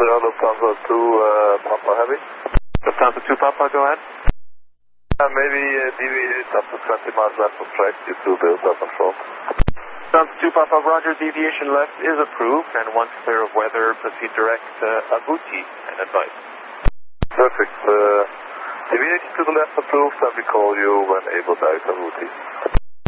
Lufthansa 2, Papa Heavy. Lufthansa 2 Papa, go ahead. Maybe deviate up to 20 miles left of track due to the self-control. Lufthansa 2 Papa, Roger, deviation left is approved, and once clear of weather, proceed direct Agouti and advice. Perfect. Deviation to the left approved, and we call you when able to Agouti.